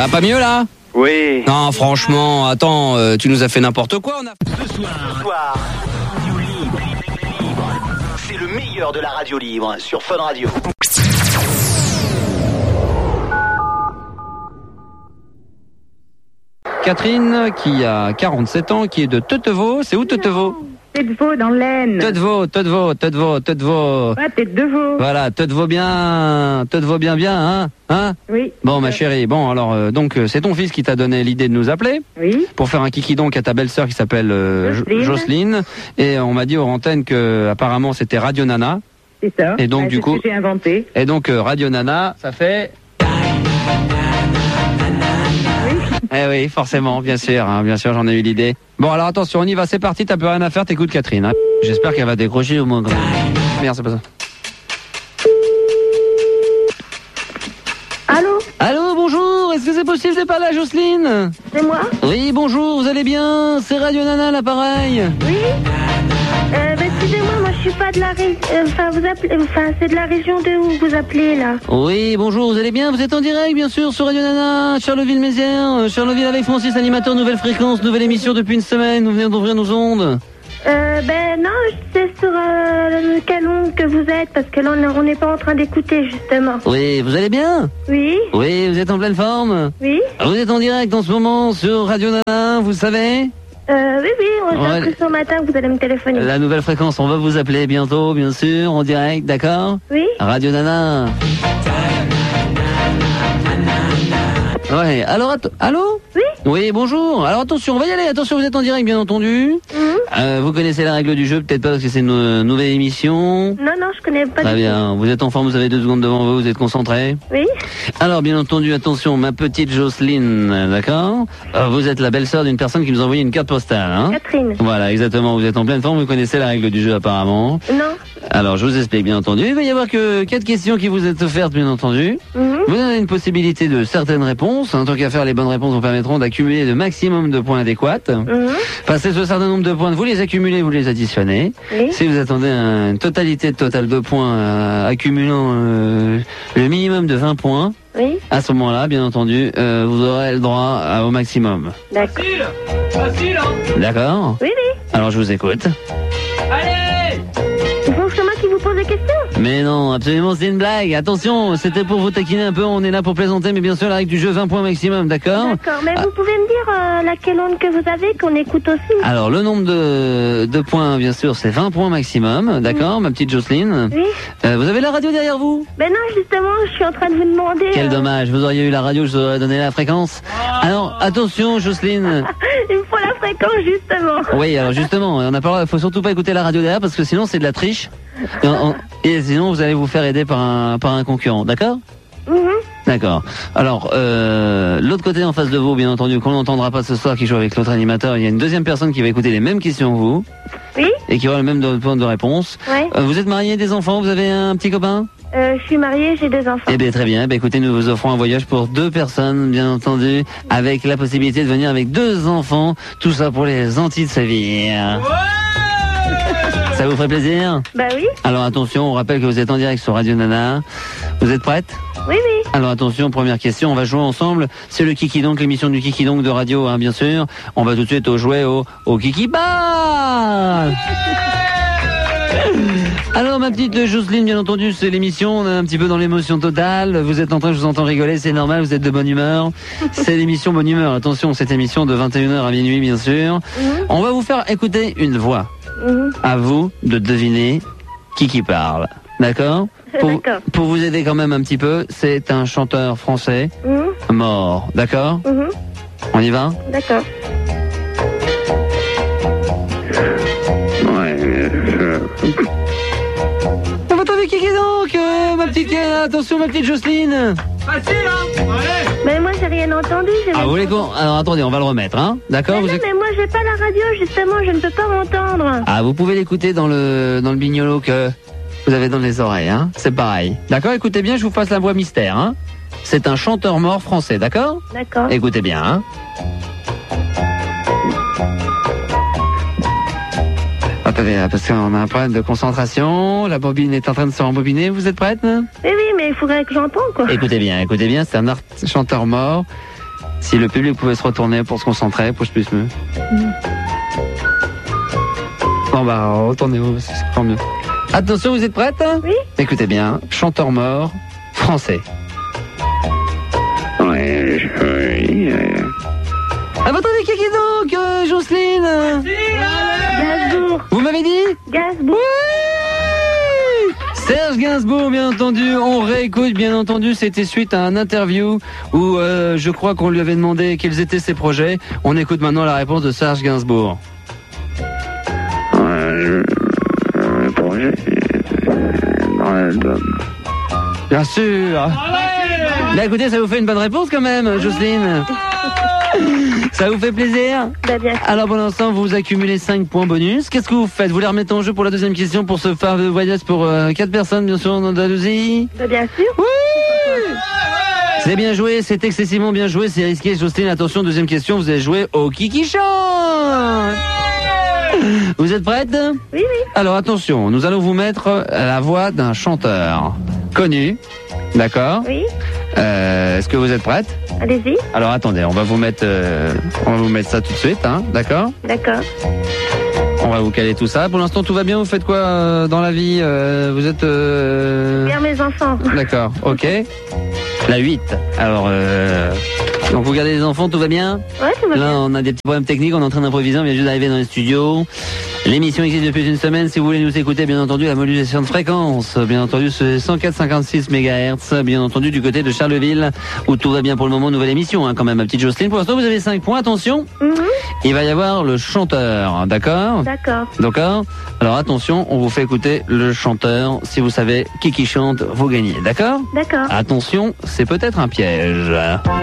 Ça va pas mieux là? Oui. Non, franchement, attends, tu nous as fait n'importe quoi. Ce soir, Radio Libre. C'est le meilleur de la radio libre sur Fun Radio. Catherine, qui a 47 ans, qui est de Teutevaux. C'est où Teutevaux? Teutevaux dans l'Aisne. Teutevaux. Ah, tête de veau. Voilà, Teutevaux bien, hein? Oui. Bon, ma chérie, bon, alors, donc, c'est ton fils qui t'a donné l'idée de nous appeler. Oui. Pour faire un kiki donc à ta belle-sœur qui s'appelle Jocelyne. Et on m'a dit aux antennes que, apparemment, c'était Radio Nana. C'est ça. Et donc, du coup. C'est ce que j'ai inventé. Et donc, Radio Nana, ça fait. Eh oui, forcément, bien sûr, j'en ai eu l'idée. Bon, alors attention, on y va, c'est parti, t'as plus rien à faire, t'écoutes Catherine. Hein. J'espère qu'elle va décrocher au moins. Merde, c'est pas ça. Allô? Allô, bonjour, est-ce que c'est possible de parler à Jocelyne? C'est moi? Oui, bonjour, vous allez bien? C'est Radio Nana, l'appareil. Oui. Excusez-moi, moi je suis pas de la région. C'est de la région de où vous appelez là. Oui, bonjour, vous allez bien? Vous êtes en direct, bien sûr, sur Radio Nana, Charleville-Mézières. Charleville avec Francis, animateur, nouvelle fréquence, nouvelle émission depuis une semaine. Nous venons d'ouvrir nos ondes. Non, c'est sur quelle onde que vous êtes, parce que là on n'est pas en train d'écouter justement. Oui, vous allez bien? Oui. Oui, vous êtes en pleine forme? Oui. Vous êtes en direct en ce moment sur Radio Nana, vous savez? Oui, j'ai appris ce matin que vous allez me téléphoner. La nouvelle fréquence, on va vous appeler bientôt, bien sûr, en direct, d'accord? Oui. Radio Nana. Ouais, alors, allô? Oui. Oui, bonjour. Alors attention, on va y aller. Attention, vous êtes en direct, bien entendu. Vous connaissez la règle du jeu, peut-être pas parce que c'est une nouvelle émission. Non, je connais pas. Très bien. Vous êtes en forme, vous avez 2 secondes devant vous, vous êtes concentré. Oui. Alors, bien entendu, attention, ma petite Jocelyne, d'accord? Vous êtes la belle-sœur d'une personne qui nous a envoyé une carte postale, hein? Catherine. Voilà, exactement. Vous êtes en pleine forme, vous connaissez la règle du jeu apparemment. Non. Alors, je vous explique, bien entendu. Il va y avoir que 4 questions qui vous êtes offertes, bien entendu. Vous avez une possibilité de certaines réponses. En tant qu'à faire, les bonnes réponses vous permettront d'accumuler le maximum de points adéquats. Passez ce certain nombre de points, vous les accumulez, vous les additionnez. Oui. Si vous attendez une totalité totale de points accumulant le minimum de 20 points, oui. À ce moment-là, bien entendu, vous aurez le droit au maximum. D'accord. Facile, hein? D'accord? Oui. Alors, je vous écoute. Allez! Il faut que c'est moi qui vous pose des questions. Mais non, absolument, c'est une blague. Attention, c'était pour vous taquiner un peu, on est là pour plaisanter, mais bien sûr, la règle du jeu, 20 points maximum, d'accord? D'accord, mais vous pouvez me dire laquelle onde que vous avez, qu'on écoute aussi? Alors, le nombre de points, bien sûr, c'est 20 points maximum, d'accord, ma petite Jocelyne? Oui. Vous avez la radio derrière vous? Ben non, justement, je suis en train de vous demander... Quel dommage, vous auriez eu la radio, je vous aurais donné la fréquence. Alors, attention, Jocelyne. Il me faut la fréquence, justement. Oui, alors justement, on a pas, faut surtout pas écouter la radio derrière, parce que sinon, c'est de la triche. Et sinon, vous allez vous faire aider par un concurrent, d'accord? D'accord. Alors, l'autre côté en face de vous, bien entendu, qu'on n'entendra pas ce soir, qui joue avec l'autre animateur, il y a une deuxième personne qui va écouter les mêmes questions que vous. Oui. Et qui aura le même point de réponse. Ouais. Vous êtes marié, des enfants, vous avez un petit copain? Je suis mariée, j'ai 2 enfants. Eh bien, très bien. Écoutez, nous vous offrons un voyage pour 2 personnes, bien entendu, avec la possibilité de venir avec 2 enfants. Tout ça pour les Antilles de Séville. Ça vous ferait plaisir? Bah oui. Alors attention, on rappelle que vous êtes en direct sur Radio Nana. Vous êtes prête? Oui. Alors attention, première question, on va jouer ensemble. C'est le Kiki Donc, l'émission du Kiki Donc de radio, hein, bien sûr. On va tout de suite jouer au Kiki Ball. Alors ma petite Jocelyne, bien entendu, c'est l'émission, on est un petit peu dans l'émotion totale. Vous êtes en train, je vous entends rigoler, c'est normal, vous êtes de bonne humeur. C'est l'émission Bonne Humeur. Attention, cette émission de 21h à minuit, bien sûr. On va vous faire écouter une voix. À vous de deviner qui parle. D'accord? Pour vous aider quand même un petit peu, c'est un chanteur français mort. D'accord? On y va? D'accord. On va trouver qui donc, ma petite... Attention, ma petite Jocelyne. Facile, hein? Allez! Mais moi, j'ai rien entendu. Ah, vous voulez qu'on... Alors, attendez, on va le remettre, hein? D'accord? Mais non, mais moi, j'ai pas la radio, justement, je ne peux pas m'entendre. Ah, vous pouvez l'écouter dans le bignolo que vous avez dans les oreilles, hein? C'est pareil. D'accord? Écoutez bien, je vous fasse la voix mystère, hein? C'est un chanteur mort français, d'accord? D'accord. Écoutez bien, hein? Attendez, parce qu'on a un problème de concentration. La bobine est en train de se rembobiner. Vous êtes prête? Oui, mais il faudrait que j'entende, quoi. Écoutez bien, c'est un chanteur mort. Si le public pouvait se retourner pour se concentrer, pour que je puisse mieux. Bon bah, retournez-vous, c'est encore mieux. Attention, vous êtes prête? Oui. Écoutez bien, chanteur mort, français. À votre avis, qui donc, Jocelyne? Gainsbourg. Vous m'avez dit? Gainsbourg. Oui! Serge Gainsbourg, bien entendu. On réécoute, bien entendu. C'était suite à un interview où je crois qu'on lui avait demandé quels étaient ses projets. On écoute maintenant la réponse de Serge Gainsbourg. Le projet dans l'album. Bien sûr. Bah écoutez, ça vous fait une bonne réponse quand même, Jocelyne. Ça vous fait plaisir? Bah, bien sûr. Alors pour l'instant, vous accumulez 5 points bonus. Qu'est-ce que vous faites? Vous les remettez en jeu pour la deuxième question pour ce fameux voyage pour 4 personnes, bien sûr, en Andalousie? Bah, bien sûr. Oui! C'est bien joué, c'est excessivement bien joué, c'est risqué. Jocelyne, attention, deuxième question, vous allez jouer au Kiki Chante. Vous êtes prête? Oui, oui. Alors attention, nous allons vous mettre la voix d'un chanteur connu. D'accord? Oui. Est-ce que vous êtes prête? Allez-y. Alors attendez, on va vous mettre ça tout de suite, hein, d'accord? D'accord. On va vous caler tout ça. Pour l'instant, tout va bien. Vous faites quoi dans la vie? Vous êtes Bien mes enfants. D'accord, ok. La 8. Alors, donc vous gardez les enfants, tout va bien? Ouais, tout va Là, bien. on a des petits problèmes techniques, on est en train d'improviser, on vient juste d'arriver dans les studios. L'émission existe depuis une semaine. Si vous voulez nous écouter, bien entendu, la modulation de fréquence, bien entendu, c'est 104,56 MHz, bien entendu, du côté de Charleville, où tout va bien pour le moment. Nouvelle émission, hein, quand même, ma petite Jocelyne. Pour l'instant, vous avez 5 points. Attention, il va y avoir le chanteur, d'accord? D'accord. D'accord? Alors attention, on vous fait écouter le chanteur. Si vous savez qui chante, vous gagnez, d'accord? D'accord. Attention, c'est peut-être un piège.